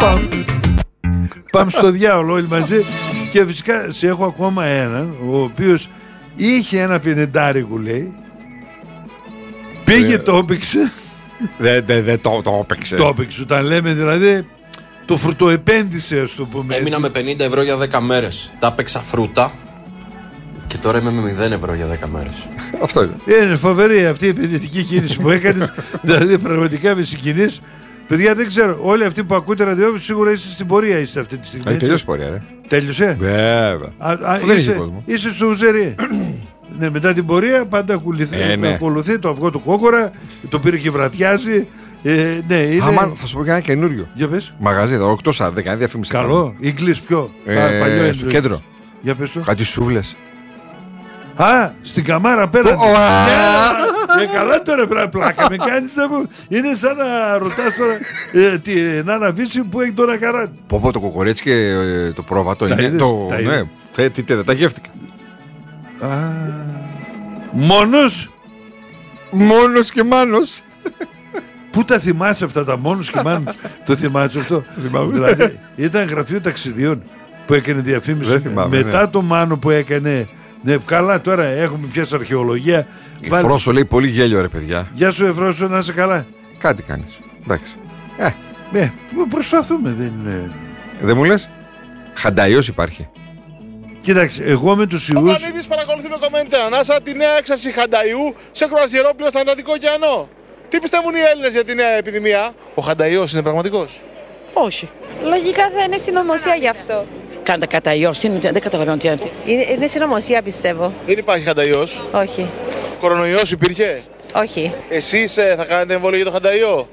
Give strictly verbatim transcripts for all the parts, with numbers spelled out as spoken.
Πάμε. Πάμε στο διάολο όλοι μαζί. Και φυσικά σε έχω ακόμα έναν, ο οποίος είχε ένα πενηντάρικο, λέει. Πήγε, το έπαιξε. Δεν δε, δε, το, το έπαιξε. Το έπαιξε. Όταν λέμε δηλαδή, το φρουτοεπένδυσε, ας το πούμε. Έμεινα με πενήντα ευρώ για δέκα μέρες. Τα έπαιξα φρούτα. Και τώρα είμαι με μηδέν ευρώ για δέκα μέρες. Αυτό είναι. Είναι φοβερή αυτή η επενδυτική κίνηση που έκανες. Δηλαδή πραγματικά με συγκινείς. Παιδιά, δεν ξέρω. Όλοι αυτοί που ακούτε ραδιόφωνο σίγουρα είστε στην πορεία, είστε αυτή τη στιγμή. Έχει τελειώσει η πορεία, ρε. Τέλειωσε. Βέβαια. Α, α, δεν είστε, κόσμο. είστε στο ουζερί. Ναι, μετά την πορεία πάντα ακολουθεί, ε, ναι. ακολουθεί το αυγό του κόκορα, το πήρε και βραδιάζει. Ε, ναι, είναι... Άμα θα σου πω και ένα καινούριο. Για πες. Μαγαζί εδώ, οκτώ σαράντα, κάνει διαφήμιση. Καλό. Ιγκλής ποιο. Ε, Α, παλιό στο κέντρο. Για πες το. Κάτι σούβλες. Α, στην Καμάρα πέρατε. Oh, ναι, καλά τώρα πρέπει πλάκα με κάνεις να μου. Είναι σαν να ρωτάς τώρα ε, την Άννα Βύση που έχει τώρα καρά. Πω πω το κοκορέτσι και ε, το πρόβατο Τα είναι είδες, το... τα Ναι, είδες. τε, τι, τε, τα γεύτηκα. Α, μόνος. Μόνος και μάνος. Πού τα θυμάσαι αυτά τα μόνος και μάνος. Το θυμάσαι αυτό. Δηλαδή ήταν γραφείο ταξιδιών που έκανε διαφήμιση. Θυμάμαι, μετά ναι. το Μάνο που έκανε. Ναι, καλά τώρα έχουμε πιάσει αρχαιολογία. Η Βάλε- Φρόσο λέει πολύ γέλιο ρε παιδιά. Γεια σου Εφρόσο, να είσαι καλά. Κάτι κάνεις. Εντάξει. Ε, Ναι, προσπαθούμε. Δεν είναι... δεν μου λες. Χανταϊός υπάρχει. Κοίταξε, εγώ με τους Ο ιούς. Πανίδης παρακολουθεί με κομμέντερα. ΝΑΣΑ τη νέα έξαρση Χανταϊού σε κρουαζιερόπλαιο στον Ατλαντικό ωκεανό. Τι πιστεύουν οι Έλληνες για τη νέα επιδημία? Ο Χανταϊός είναι πραγματικός? Όχι. Λογικά θα είναι συνωμοσία γι' αυτό. Κάντε κατά ιός, τι είναι, δεν καταλαβαίνω τι είναι αυτή. Είναι, είναι συνωμοσία πιστεύω. Δεν υπάρχει Χανταϊός. Όχι. Κορονοϊός υπήρχε? Όχι. Εσείς ε, θα κάνετε εμβόλιο για το Χανταϊό?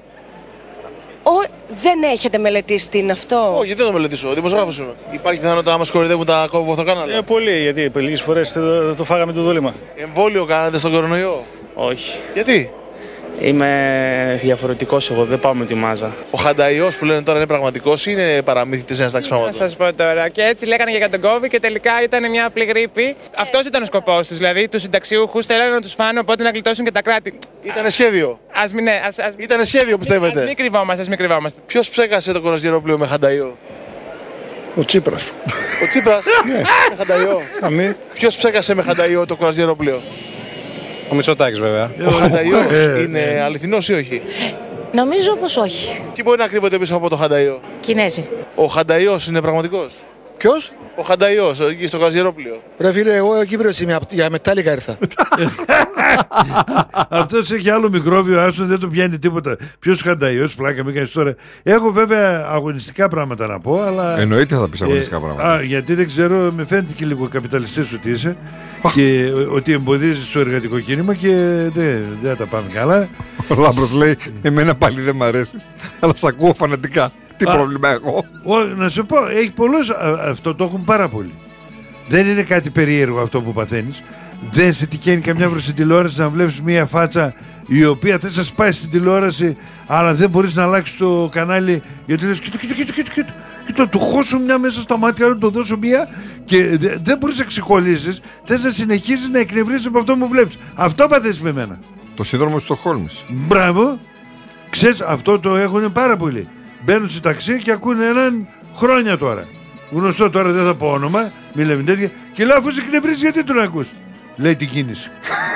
Ο, δεν έχετε μελετήσει τι είναι αυτό. Όχι, δεν το μελετήσω. Δημοσιογράφος είμαι. Υπάρχει πιθανότητα να μας κοροϊδεύουν τα κόβωθοκάναλα? Ε, πολύ, γιατί λίγες φορές το, το φάγαμε το δούλημα. Εμβόλιο κάνετε στον κορονοϊό? Όχι. Γιατί? Είμαι διαφορετικός εγώ, δεν πάω με τη μάζα. Ο Χανταϊός που λένε τώρα είναι πραγματικός ή είναι παραμύθι της νέας τάξης Να πραγμάτων? σας πω τώρα. Και έτσι λέγανε και για τον COVID και τελικά ήταν μια απλή γρίπη. Αυτός ήταν ο σκοπός τους. Δηλαδή τους συνταξιούχους θέλανε να τους φάνε, οπότε να γλιτώσουν και τα κράτη. Ήτανε σχέδιο. Ας μην, ναι, ας, ας, Ήτανε σχέδιο ας πιστεύετε? μην κρυβόμαστε, ας μην κρυβόμαστε. Ποιος ψέκασε το κορονοϊό με Χανταϊό? Ο Τσίπρας. Ο Τσίπρας με Χανταϊό. Αμή. Ποιος ψέκασε με Χανταϊό το κορονοϊό? Ο Μητσοτάκης βέβαια. Ο Χανταϊός είναι αληθινός ή όχι? Νομίζω πως όχι. Τι μπορεί να κρύβεται πίσω από το Χανταϊό? Κινέζοι. Ο Χανταϊός είναι πραγματικός? Ποιος? Ο Χανταϊός, εκεί στο κορονοϊό. Ρε φίλε, εγώ Κύπριος είμαι, για μετάλλικα ήρθα. Αυτός έχει άλλο μικρόβιο, άστον, δεν το πιάνει τίποτα. Ποιος Χανταϊός, πλάκα με κάνεις τώρα. Έχω βέβαια αγωνιστικά πράγματα να πω, αλλά. Εννοείται θα πεις αγωνιστικά ε, πράγματα. Α, γιατί δεν ξέρω, με φαίνεται και λίγο καπιταλιστής ότι είσαι και ότι εμποδίζεις το εργατικό κίνημα και δεν, δεν τα πάμε καλά. Ο Λάμπρος λέει, εμένα πάλι δεν μ' αρέσεις, αλλά σ' ακούω φανατικά. Τι Α, πρόβλημα έχω? Ο, να σου πω, έχει πολλούς, α, αυτό το έχουν πάρα πολύ. Δεν είναι κάτι περίεργο αυτό που παθαίνεις. Δεν σε τυχαίνει καμιά φορά στην τηλεόραση να βλέπεις μια φάτσα η οποία θες να σπάσει στην τηλεόραση, αλλά δεν μπορείς να αλλάξεις το κανάλι γιατί λες κοίτα, κοίτα, κοίτα, κοίτα, κοίτα, κοίτα, του χώσω μια μέσα στα μάτια, να του δώσω μια και δε, δεν μπορείς να ξεκολλήσεις. Θες να συνεχίσεις να εκνευρίζεις από αυτό που βλέπεις. Αυτό παθαίνεις με μένα. Το σύνδρομο του Στοκχόλμης. Μπράβο. Ξέρεις, αυτό το έχουν πάρα πολύ. Μπαίνουν σε ταξί και ακούνε έναν χρόνια τώρα. Γνωστό τώρα, δεν θα πω όνομα, μη λέμε τέτοια. Και λέω, αφού σε εκνευρίζεις, γιατί τον ακούς? Λέει την κίνηση.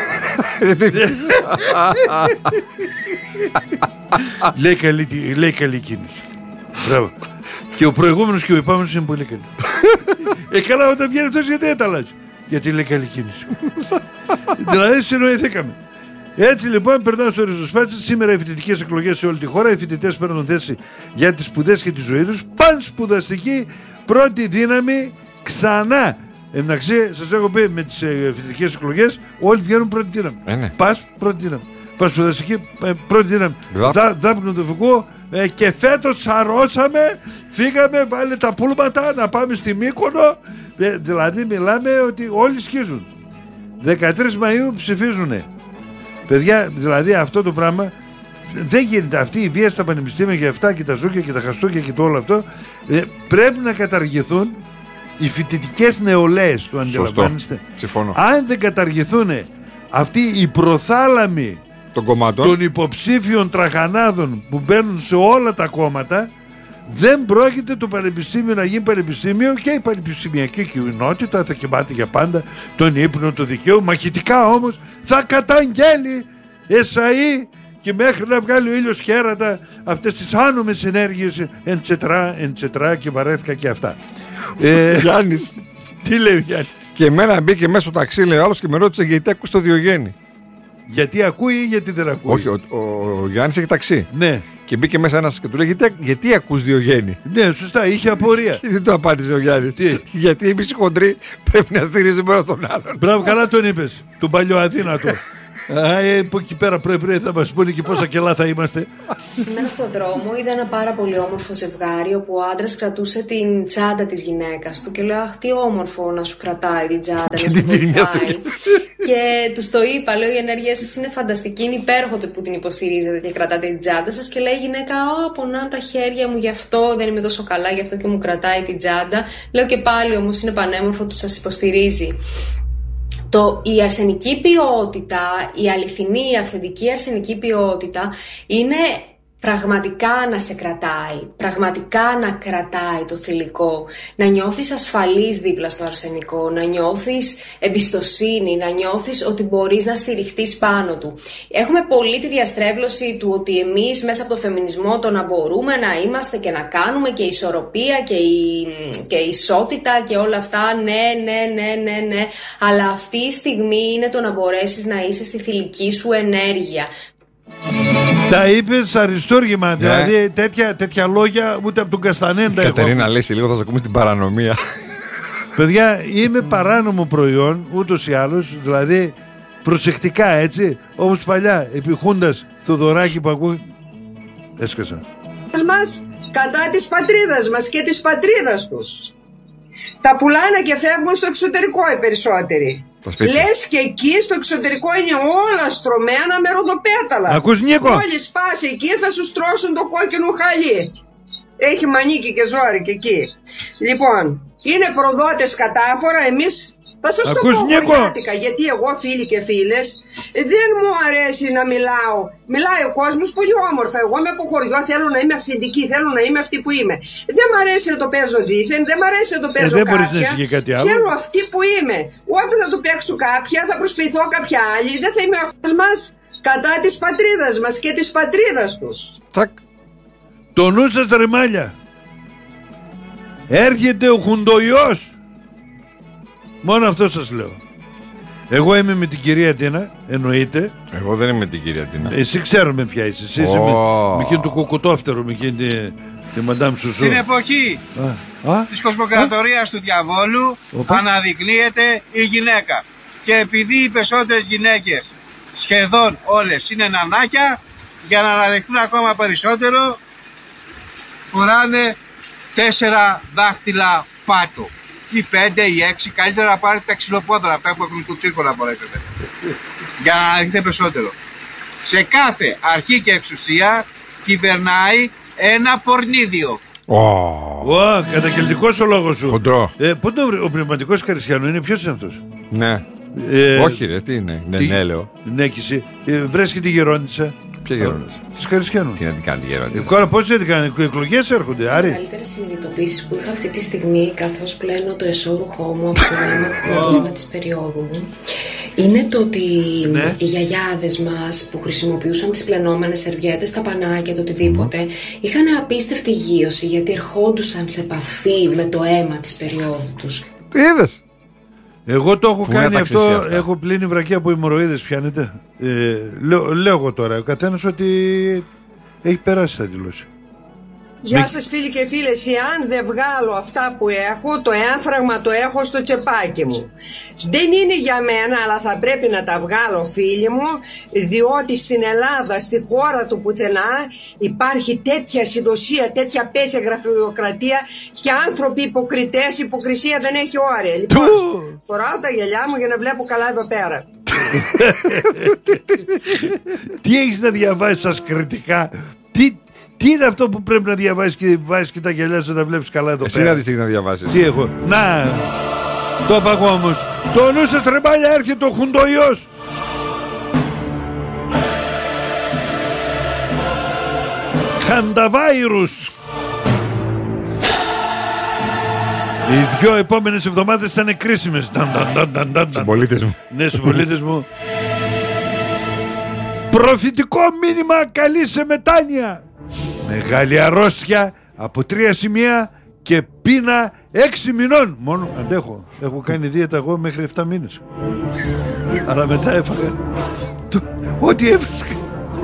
λέει, καλή, λέει καλή κίνηση. Μπράβο. Και ο προηγούμενος και ο επόμενος είναι πολύ καλή. ε, καλά, όταν βγαίνει αυτός, γιατί δεν τα αλλάζει? Γιατί λέει καλή κίνηση. Δηλαδή, συνοηθήκαμε. Έτσι λοιπόν, περνάω στο ριζοσπάτσι. Σήμερα οι φοιτητικές εκλογές σε όλη τη χώρα. Οι φοιτητές παίρνουν θέση για τις σπουδές και τη ζωή τους. Παν σπουδαστική πρώτη δύναμη ξανά. Εντάξει, σας έχω πει με τις ε, φοιτητικές εκλογές όλοι βγαίνουν πρώτη δύναμη. Ε, ναι. Πας πρώτη δύναμη. Πας σπουδαστική ε, πρώτη δύναμη. Δά, δάπνο το φουκού ε, και φέτος σαρώσαμε. Φύγαμε, βάλε τα πούλματα να πάμε στη Μύκονο. Ε, δηλαδή μιλάμε ότι όλοι σκίζουν. δεκατρείς Μαΐου ψηφίζουνε. Παιδιά, δηλαδή αυτό το πράγμα δεν γίνεται. Αυτή η βία στα πανεπιστήμια και αυτά και τα ζούκια και τα χαστούκια και το όλο αυτό ε, πρέπει να καταργηθούν οι φοιτητικές νεολαίες, το αντιλαμβάνεστε? Συμφωνώ. Αν δεν καταργηθούν αυτοί οι προθάλαμοι των κομμάτων, των υποψήφιων τραχανάδων που μπαίνουν σε όλα τα κόμματα, Δεν πρόκειται το πανεπιστήμιο να γίνει πανεπιστήμιο και η πανεπιστημιακή κοινότητα θα κοιμάται για πάντα τον ύπνο του δικαίου. Μαχητικά όμως θα καταγγέλει εσαΐ και μέχρι να βγάλει ο ήλιος κέρατα αυτές τις άνομες ενέργειες εντσετρά, εντσετρά και βαρέθηκα και αυτά. ε, Γιάννης. Τι λέει ο Γιάννης? Και εμένα μπήκε μέσα στο ταξί, λέει ο άλλος, και με ρώτησε γιατί ακούς το Διογέννη. Γιατί ακούει ή γιατί δεν ακούει? Όχι, ο, ο, ο Γιάννης έχει ταξί. Ναι. Και μπήκε μέσα ένας και του λέει γιατί, γιατί ακούς Διογέννη. Ναι, σωστά, είχε απορία. Και δεν το απάντησε ο Γιάννης. Τι? Γιατί εμείς οι χοντροί πρέπει να στηρίζουμε ένα τον άλλον. Μπράβο, καλά τον είπες. Τον παλιό αδύνατο. Α, ε, που εκεί πέρα πρέπει θα μας πούνε και πόσα κελά θα είμαστε. Σήμερα στον δρόμο είδα ένα πάρα πολύ όμορφο ζευγάρι όπου ο άντρας κρατούσε την τσάντα της γυναίκας του και λέω αχ τι όμορφο να σου κρατάει την τσάντα, να σε βοηθάει. Και τους το είπα, λέω η ενέργεια σας είναι φανταστική, είναι υπέροχο που την υποστηρίζετε και κρατάτε την τσάντα σας. Και λέει η γυναίκα, α, πονάνε τα χέρια μου, γι' αυτό δεν είμαι τόσο καλά, γι' αυτό και μου κρατάει την τσάντα. Λέω και πάλι όμως είναι πανέμορφο που σας υποστηρίζει. Το, η αρσενική ποιότητα, η αληθινή, η αυθεντική αρσενική ποιότητα είναι πραγματικά να σε κρατάει, πραγματικά να κρατάει το θηλυκό, να νιώθεις ασφαλής δίπλα στο αρσενικό, να νιώθεις εμπιστοσύνη, να νιώθεις ότι μπορείς να στηριχτείς πάνω του. Έχουμε πολύ τη διαστρέβλωση του ότι εμείς μέσα από το φεμινισμό το να μπορούμε να είμαστε και να κάνουμε και η ισορροπία και η, και η ισότητα και όλα αυτά, ναι, ναι, ναι, ναι, ναι, αλλά αυτή η στιγμή είναι το να μπορέσεις να είσαι στη θηλυκή σου ενέργεια. Τα είπες αριστούργημα, ναι. Δηλαδή τέτοια, τέτοια λόγια ούτε από τον Καστανέντα. Η Κατερίνα λέει σε λίγο θα σας ακούμε στην παρανομία. Παιδιά, είμαι παράνομο προϊόν ούτως ή άλλως. Δηλαδή προσεκτικά, έτσι. Όπως παλιά επί Χούντας Θοδωράκη που ακούει. Έσκασα μας κατά της πατρίδας μας και της πατρίδας τους. Τα πουλάνε και φεύγουν στο εξωτερικό οι περισσότεροι. Λες και εκεί στο εξωτερικό είναι όλα στρωμένα με ροδοπέταλα. Ακούς Νίκο? Μόλις πας εκεί θα σου στρώσουν το κόκκινο χαλί. Έχει μανίκι και ζόρι και εκεί. Λοιπόν, είναι προδότες κατάφορα. Εμείς θα σας το πω χωριάτικα, γιατί εγώ φίλοι και φίλες δεν μου αρέσει να μιλάω. Μιλάει ο κόσμος πολύ όμορφα. Εγώ είμαι από χωριό, θέλω να είμαι αυθεντική, θέλω να είμαι αυτή που είμαι. Δεν μ' αρέσει να το παίζω δίθεν, δεν μ' αρέσει να το παίζω ε, κάποια. Θέλω αυτή που είμαι. Όταν θα το παίξω κάποια, θα προσποιηθώ κάποια άλλη. Δεν θα είμαι αυτός μας κατά της πατρίδας μας και της πατρίδας τους. Τσακ. Το νου σας τρεμάλια. Έρχεται ο Χουντοϊός. Μόνο αυτό σας λέω. Εγώ είμαι με την κυρία Τίνα, εννοείται. Εγώ δεν είμαι με την κυρία Τίνα. Εσύ ξέρουμε ποια είσαι. Εσύ oh. είσαι με, με εκείνο το κουκουτόφτερο, με εκείνη τη, τη Μαντάμ Σουσού. Στην εποχή α, α, της κοσμοκρατορίας του διαβόλου Οπα. αναδεικνύεται η γυναίκα. Και επειδή οι περισσότερες γυναίκες, σχεδόν όλες, είναι νανάκια, για να αναδειχθούν ακόμα περισσότερο, φοράνε τέσσερα δάχτυλα πάτο. Ή πέντε ή έξι, καλύτερα να πάρετε τα ξυλοπόδρα, αυτά που έχουν στο τσίρκο να φορέσετε. Για να αναδειχθείτε περισσότερο. Σε κάθε αρχή και εξουσία κυβερνάει ένα πορνίδιο. Ω, oh. καταγγελτικός ο λόγος σου. Χοντρό. Ε, πού το βρει, ο πνευματικός Καρισιανού είναι, ποιος είναι αυτός? Ναι. Ε, Όχι ρε, τι είναι, ναι, ναι λέω. Ναι, και εσύ. Ε, βρες και τη Γερόντισσα. Ποια Γερόντισσα? Της Καρισιανού. Τι να την κάνει τη Γερόντισσα? Κόρα πώς δεν την κάνει, οι εκλογές έρχονται, Άρη. Οι καλύτερες συνειδητοποίησεις που είχα αυτή τη στιγμή, καθώς πλένω το εσώρουχό μου από το αίμα, το αίμα της περίοδου μου, είναι το ότι ναι. οι γιαγιάδες μας που χρησιμοποιούσαν τις πλενόμενες σερβιέτες, τα πανάκια, το οτιδήποτε, mm. είχαν απίστευτη γείωση γιατί ερχόντουσαν σε επαφή με το αίμα της περίοδου τους. Είδες? Εγώ το έχω Πού κάνει αυτό, αυτά. Έχω πλύνει βρακία από ημωροίδες, πιάνετε. Ε, λέω, λέω εγώ τώρα, ο καθένας ότι έχει περάσει θα δηλώσει. Γεια Με... σας φίλοι και φίλες, εάν δεν βγάλω αυτά που έχω, το έμφραγμα το έχω στο τσεπάκι μου. Δεν είναι για μένα, αλλά θα πρέπει να τα βγάλω φίλοι μου, διότι στην Ελλάδα, στη χώρα του πουθενά, υπάρχει τέτοια συνδοσία, τέτοια πέσια γραφειοκρατία και άνθρωποι υποκριτές, υποκρισία δεν έχει όρια. Λοιπόν, φοράω τα γυαλιά μου για να βλέπω καλά εδώ πέρα. Τι έχεις να διαβάσεις σας κριτικά? Τι... Τι είναι αυτό που πρέπει να διαβάσεις και βάζεις και τα γυαλιά σου να τα βλέπεις καλά εδώ Εσύ πέρα? Εσύ να δεις να διαβάσεις. Τι έχω? Να, το είπα εγώ όμως. Το νου σας τρεμπάλια, έρχεται ο Χουντοϊός. Χανταβάιρους. Οι δυο επόμενες εβδομάδες θα είναι κρίσιμες. Συμπολίτες μου. Ναι, συμπολίτες μου. Προφητικό μήνυμα καλή σε μετάνοια. Μεγάλη αρρώστια από τρία σημεία και πείνα έξι μηνών. Μόνο αντέχω. Έχω κάνει δίαιτα εγώ μέχρι επτά μήνες. Αλλά μετά έφαγα ό,τι έβρισκα.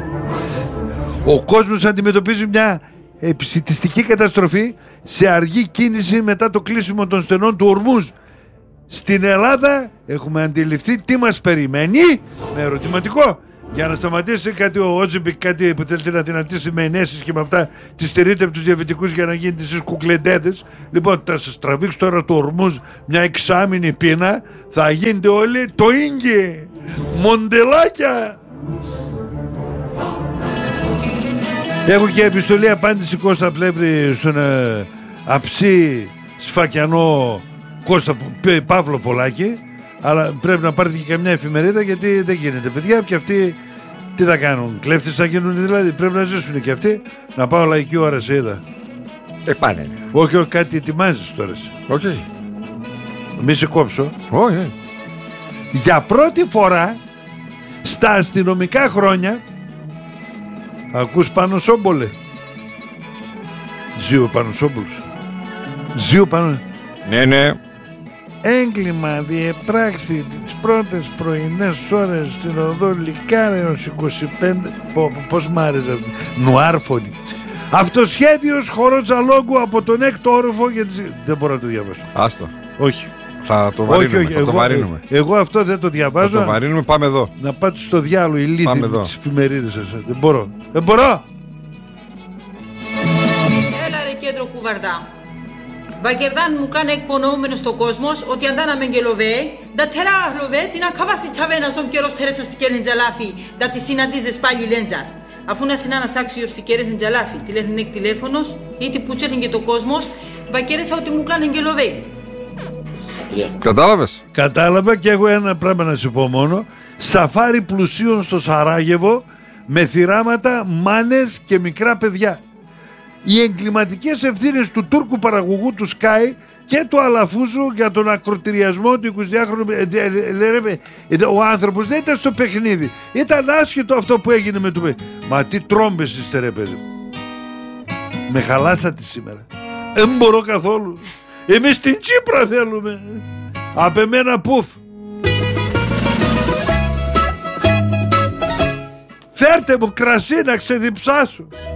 Ο κόσμος αντιμετωπίζει μια επισιτιστική καταστροφή σε αργή κίνηση μετά το κλείσιμο των στενών του Ορμούζ. Στην Ελλάδα έχουμε αντιληφθεί τι μας περιμένει, με ερωτηματικό. Για να σταματήσει κάτι ο Ότζιμπικ, κάτι που θέλετε να δυνατήσει με ενέσεις και με αυτά, τη στερείτε από τους διαβητικούς για να γίνετε εσείς κουκλεντέδες. Λοιπόν, θα σας τραβήξω τώρα το Ορμούζ μια εξάμηνη πείνα, θα γίνετε όλοι το ίγκυ, μοντελάκια. Έχω και επιστολή απάντηση Κώστα Πλεύρη στον ε, αψί σφακιανό Κώστα Παύλο Πολάκη. Αλλά πρέπει να πάρετε και καμιά εφημερίδα, γιατί δεν γίνεται, παιδιά. Και αυτοί τι θα κάνουν, κλέφτες θα γίνουν, δηλαδή πρέπει να ζήσουν και αυτοί. Να πάω λαϊκή ώρα, σε είδα. Ε, πάνε. Όχι, όχι, κάτι ετοιμάζεις τώρα. Όχι. Okay. Μη σε κόψω. Όχι. Okay. Για πρώτη φορά στα αστυνομικά χρόνια, ακούς Πάνο Σόμπολε. Ζήο Πάνο Σόμπολος. Ζήο Πάνο. Ναι, ναι. Έγκλημα διεπράχθη τις πρώτες πρωινές ώρες στην οδό Λυκάρεως είκοσι πέντε. Πώς μ' άρεσε. Νουάρφωνη. Αυτοσχέδιος χωροτζαλόγκου από τον έκτο όροφο για τις... Δεν μπορώ να το διαβάσω. Άστο. Όχι. Θα το βαρύνουμε. Όχι, όχι. Θα εγώ, το βαρύνουμε. Εγώ αυτό δεν το διαβάζω. Θα το βαρύνουμε, πάμε εδώ. Να πάτε στο διάλογο ηλίθιοι με τις εφημερίδες σας. Δεν μπορώ. Δεν μπορώ. Έλα ρε κέντρο κουβαρδά. Βαγκερδάν μου κάνει εκπονοούμενο στον κόσμο ότι αντάνα με γελοβέ, τα τέρα λοβέ την ακαβάστη τσαβένα στον καιρό στερέσα στη κέρνη τζαλάφι, τα τη συναντίζες πάλι λέντζαρ. Αφού να συνάνας άξιος στη κέρνη τζαλάφι, τηλέφωνε εκ τηλέφωνος, ή τι που τσέρνει και το κόσμος, βαγκέρεσα ότι μου κάνει γελοβέ. Κατάλαβες. Κατάλαβα, και έχω ένα πράγμα να σου πω μόνο. Σαφάρι πλουσίων στο Σαράγεβο με θυράματα, μάνες και μικρά παιδιά. Οι εγκληματικές ευθύνες του Τούρκου παραγωγού του Sky και του Αλαφούζου για τον ακροτηριασμό του εικοσιδυάχρονου. Ο άνθρωπος δεν ήταν στο παιχνίδι. Ήταν άσχετο αυτό που έγινε με το παιδί. Μα τι τρόμπες είστε ρε παιδί. Με χαλάσατε σήμερα. Δεν μπορώ καθόλου. Εμείς την Τσίπρα θέλουμε. Απ' εμένα πουφ. Φέρτε μου κρασί να ξεδιψάσω.